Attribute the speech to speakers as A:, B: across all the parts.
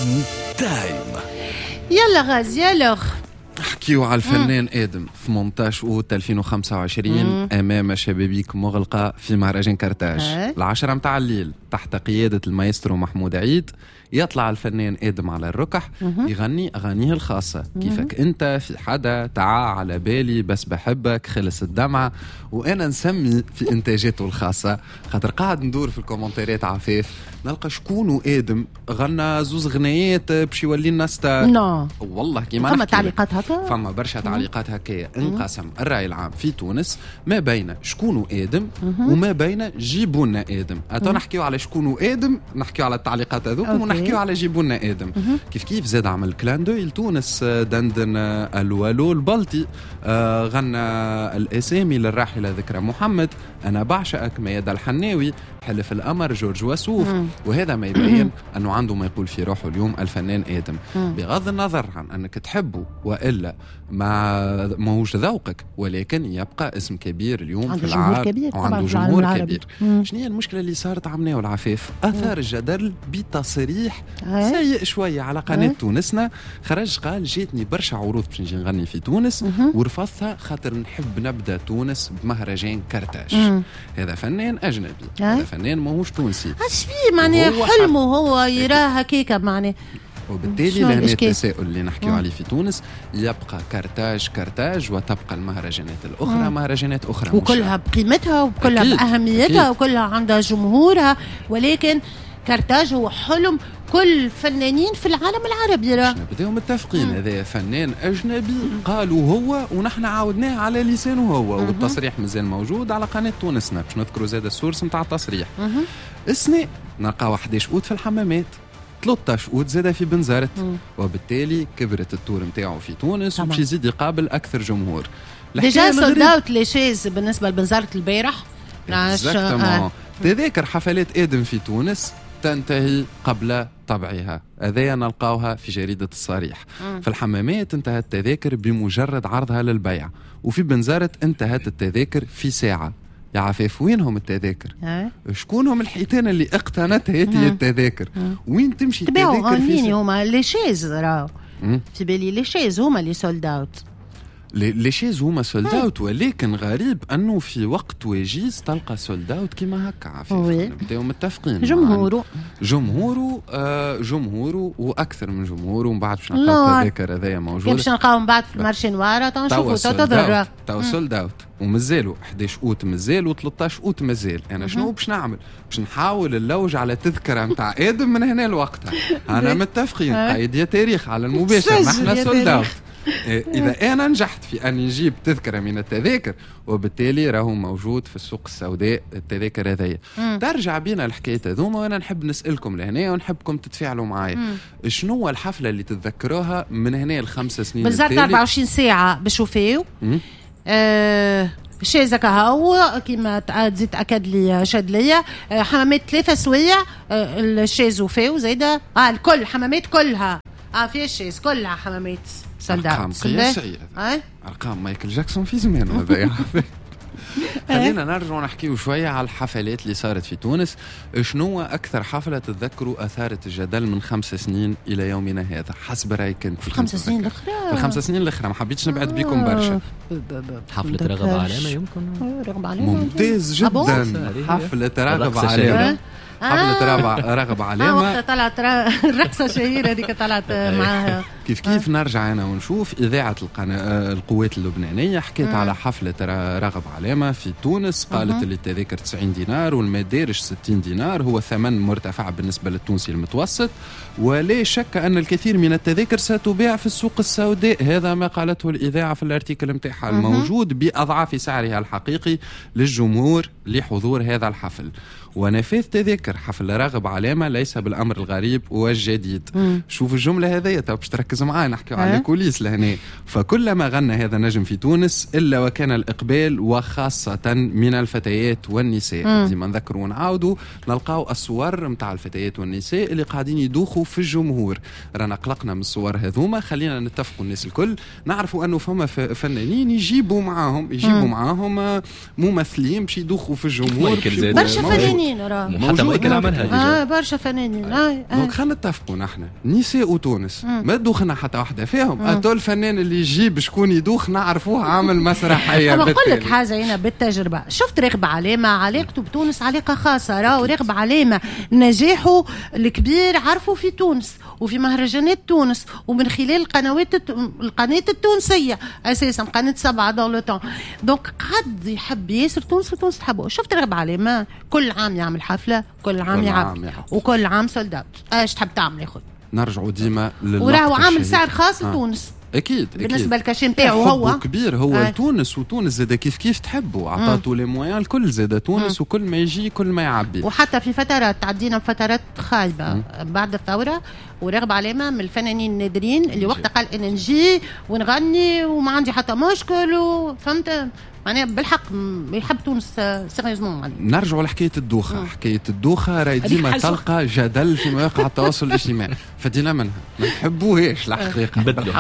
A: فن تايم.
B: يلا غاز يلا
A: نحكيو على الفنان آدم. 18 أوت 2025 أمام شبابيك مغلقة في مهرجان كرتاج 10 متاع الليل تحت قيادة المايسترو محمود عيد. يطلع الفنان آدم على الركح يغني أغانيه الخاصة. كيفك أنت في حدا تعا على بالي بس بحبك خلص الدمعة. وأنا نسمي في إنتاجاته الخاصة خاطر قاعد ندور في الكومنتاريات عفاف نلقى شكون آدم غنى زوز غنيات باش يولي لنا ستار.
B: نو
A: والله كيما
B: فما تعليقات هكا،
A: فما برشا تعليقات هكايا. انقسم الرأي العام في تونس ما بين شكون آدم وما بين جيبوا لنا آدم. أتو نحكيو على شكون آدم، نحكيو على التعليقات هذوك ونحكيو على جيبوا لنا آدم. كيف زاد عمل كلان دو لتونس دندن الوالو البلطي غنى الاسامي للراحله ذكرى محمد، انا بعشقك ميادة الحناوي، حلف القمر جورج وسوف. وهذا ما يبين انه عنده ما يقول في روحه اليوم الفنان آدم. بغض النظر عن انك تحبه والا ماهوش ذوقك، ولكن يبقى اسم كبير اليوم في العالم وعنده جمهور كبير. شنو هي المشكله اللي صارت عمناه والعفاف؟ اثار الجدل بتصريح سيء شويه على قناه تونسنا. خرج قال جيتني برشا عروض باش نجي نغني في تونس ورفضتها خاطر نحب نبدا تونس بمهرجان كرتاج. هذا فنان اجنبي، هذا فنان ماهوش تونسي.
B: اش فيه معناه حلمه هو يراه هكاك معناه.
A: وبالتالي لهنا التساؤل اللي نحكيو عليه في تونس يبقى كرتاج وتبقى المهرجانات الأخرى مهرجانات أخرى
B: وكلها بقيمتها وكلها بأهميتها وكلها عندها جمهورها، ولكن كرتاج هو حلم كل فنانين في العالم العربي.
A: بداو متفقين هذا فنان أجنبي قالوا هو ونحن عاودناه على لسانه هو. والتصريح مازال موجود على قناة تونسنا باش نذكروا زاد السورس متاع التصريح. السنة نلقاو 11 أوت في الحمامات، 13 أوت زاد في بنزرت. وبالتالي كبرت التور متاعه في تونس وباش يزيد يقابل أكثر جمهور.
B: ديجا سولداوت لي شيز بالنسبة لبنزرت البارح.
A: تذاكر حفلات آدم في تونس تنتهي قبل طبعها، هذايا نلقاوها في جريدة الصريح. في الحمامات انتهت التذاكر بمجرد عرضها للبيع، وفي بنزرت انتهت التذاكر في ساعة. يا عفاف وينهم التذاكر؟ شكونهم الحيتان اللي اقتنت هذه التذاكر؟ وين تمشي التذاكر؟
B: في هما لي شيز راهو في بالي لي شيز هما اللي سولد اوت.
A: لي شيز هما سولد اوت، ولكن غريب انه في وقت وجيز تلقى سولد اوت كيما هكا. عفاف نبداو متفقين جمهوره واكثر من جمهوره. ومن بعد باش نلقاو التذاكر هذايا موجوده،
B: باش نلقاو من بعد في المارشي نوار تنشوفوا تضرب
A: تو سولد اوت. ومازالوا 11 اوت مازال و13 اوت مازال. انا شنو باش نعمل؟ باش نحاول نلوج على تذكره نتاع آدم من هنا لوقتها. انا متفقين قايد يا تاريخ على المباشر نحن سولد اوت. إذا أنا نجحت في أن نجيب تذكرة من التذاكر وبالتالي راهو موجود في السوق السوداء التذاكر هذية. ترجع بينا الحكاية هذوما وأنا نحب نسألكم لهنا ونحبكم تتفاعلوا معايا. شنو الحفلة اللي تتذكروها من هنا ل5 سنين؟
B: بالضبط 24 ساعة بشوفيو شيزة كهو كيما تزيد أكد لي شد ليا. حمامات 3 سويع الشيز وفيو زايدة الكل حمامات كلها في الشيز كلها حمامات
A: أرقام قياسية. أرقام مايكل جاكسون في زمانه هذا يا حبيبي. خلينا نرجع نحكيو شوية على الحفلات اللي صارت في تونس. شنو أكثر حفلة تتذكروا أثارت الجدل من 5 سنين إلى يومنا هذا حسب رأيك أنت؟
B: في 5 سنين الأخرى.
A: في 5 سنين الأخرى ما حبيتش نبعد بيكم برشا.
C: حفلة رغب علامة يمكن.
B: رغب علامة
A: ممتاز جدا. حفلة رغب علامة. حفلة رغب علامة
B: وقت طلعت الرقصة الشهيرة هذيك طلعت معها.
A: كيف نرجع أنا ونشوف إذاعة القوات اللبنانية حكيت على حفلة رغب علامة في تونس. قالت اللي التذاكر 90 دينار والمدارج 60 دينار هو ثمن مرتفع بالنسبة للتونسي المتوسط، ولا شك أن الكثير من التذاكر ستباع في السوق السوداء. هذا ما قالته الإذاعة في الارتيكل متاعها الموجود بأضعاف سعرها الحقيقي للجمهور لحضور هذا الحفل. ونفاذ تذاكر حفل راغب علامة ليس بالأمر الغريب والجديد. شوف الجملة هذه باش تركز ركز معايا نحكي على كوليس لهنا. فكلما غنى هذا النجم في تونس إلا وكان الإقبال وخاصة من الفتيات والنساء. ديما نذكروا ونعاودوا نلقاو الصور متاع الفتيات والنساء اللي قاعدين يدوخوا في الجمهور. رانا قلقنا من الصور هذوما. خلينا نتفقوا الناس الكل نعرفوا أنه فما فنانين يجيبوا معاهم ممثلين باش يدوخوا في الجمهور.
B: برشا فنانين
C: حتى مايكل عملها
B: برشا فنانين.
A: دونك خلينا نتفقوا نحن نساء تونس ما دوخنا حتى واحدة فيهم. أتول الفنان اللي يجيب شكون يدوخ نعرفوه عامل مسرحية.
B: أنا أقول لك حاجة هنا بالتجربة. شفت راغب علامة علاقته بتونس علاقة خاصة. راغب علامة نجاحه الكبير عرفوا في تونس وفي مهرجانات تونس ومن خلال القناة التونسية أساسا قناة 7 دون لو طون. دونك قد يحب ياسر تونس وتونس تحبه. شفت راغب علامة كل عام يعمل حفلة كل عام يعمل وكل عام سولدات. ايش تحب تعمل يا خويا؟
A: نرجعوا ديما
B: وراهو عامل سعر خاص لتونس.
A: اكيد
B: بالنسبه للكاشي نتاعو هو
A: كبير. هو تونس وتونس زاد كيف تحبه عطاتو لي مويان الكل زاد تونس وكل ما يجي كل ما يعبي.
B: وحتى في فترات تعدينا بفترات خايبه بعد الثوره وراغب علامة من الفنانين النادرين اللي وقتها قال انا نجي ونغني وما عندي حتى مشكل فهمت معناها بالحق يحب تونس سيريوزمون.
A: نرجعوا لحكايه الدوخه. حكايه الدوخه راهي ديما تلقى جدل في مواقع التواصل الاجتماعي فدينا منها ما نحبوهاش الحقيقه.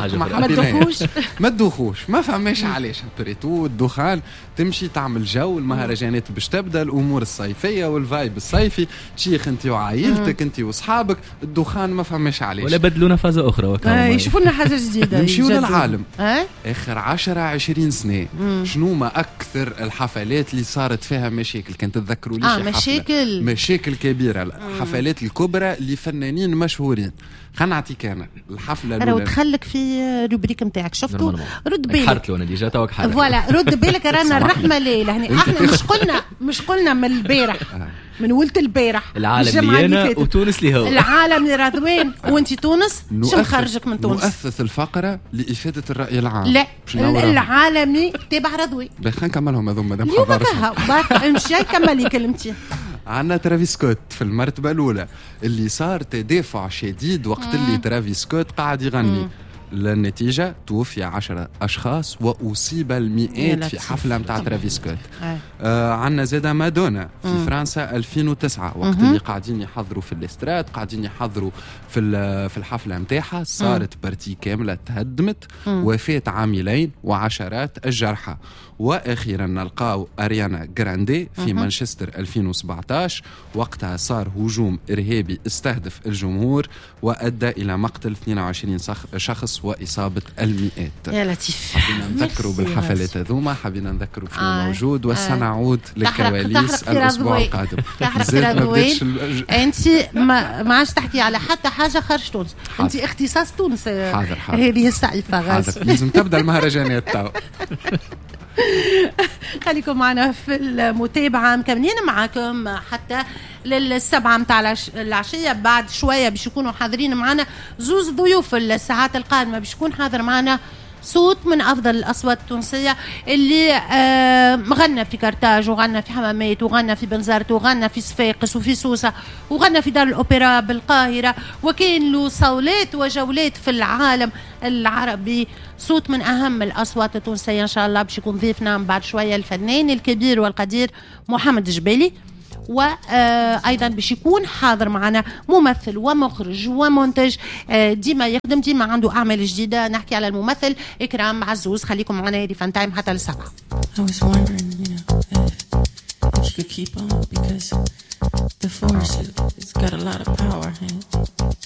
A: ما تدوخوش ما فهماش علاش بريتو الدخان تمشي تعمل جو. المهرجانات باش تبدا الامور الصيفيه والفايب الصيفي تشيخ انت وعائلتك انت واصحابك. الدخان ما فهماش علاش
C: ولا بدلونا فازه اخرى
B: يشوفوا لنا حاجه جديده.
A: نمشيو للعالم اخر 10-20 سنه شنو ما اكثر الحفلات اللي صارت فيها مشاكل. كنت تذكروا لي مشاكل كبيره. الحفلات الكبرى لفنانين مشهورين. خلينا نعطيك انا الحفله الاولى.
B: راهو دخلك في روبريك نتاعك شفتوا رد بالك
C: حرت له انا ديجا توك حرت
B: فوالا رد بالك رانا الرحمه ليله هني احنا مش قلنا من البارح من ولت البارح
C: العالم اللي انا وتونس اللي هو
B: العالم اللي رضوان وانت تونس شو مخرجك من تونس.
A: نؤثث الفقره لافاده الراي العام.
B: لا العالمي تبع رضوان.
A: خلينا نكملهم هذوما مادام
B: حضرت امشي كملي كلمتي.
A: عندنا ترافيس سكوت في المرتبة الأولى اللي صار تدافع شديد وقت اللي ترافيس سكوت قاعد يغني. النتيجة توفي 10 أشخاص وأصيب المئات في حفلة متاع ترافيس سكوت. عندنا زادة مادونا في فرنسا 2009 وقت اللي قاعدين يحضروا في الاستراد قاعدين يحضروا في الحفلة متاعها صارت بارتي كاملة تهدمت. وفاة عاملين وعشرات الجرحى. وأخيرا نلقاو أريانا جراندي في مانشستر 2017 وقتها صار هجوم إرهابي استهدف الجمهور وأدى إلى مقتل 22 شخص وإصابة المئات.
B: يا لطيف.
A: حبينا نذكروا بالحفلات هذوما حبينا نذكروا بشنو موجود وسنعود للكواليس الأسبوع القادم.
B: أنت ما عادش تحكي على حتى حاجة خارج تونس. أنت اختصاص تونس.
A: حاضر
B: هذه السعيفة غاز.
A: لازم تبدأ المهرجانات تو.
B: خليكم معنا في المتابعة مكملين معكم حتى للسبعة متاع العشية. بعد شوية باش يكونوا حاضرين معنا زوز ضيوف الساعات القادمة. باش يكون حاضر معنا صوت من أفضل الأصوات التونسية اللي غنى في كرتاج وغنى في حمامات وغنى في بنزرت وغنى في صفاقس وفي سوسة وغنى في دار الأوبرا بالقاهرة وكان له صولات وجولات في العالم العربي. صوت من أهم الأصوات التونسية إن شاء الله باش يكون ضيفنا بعد شوية الفنان الكبير والقدير محمد جبالي. وأيضا باش يكون حاضر معنا ممثل ومخرج ومنتج ديما يخدم ديما عنده أعمال جديدة. نحكي على الممثل إكرام عزوز. خليكم معنا يا فان تايم حتى للسبعة.
D: I was wondering, if you could keep on because the force it's got a lot of power.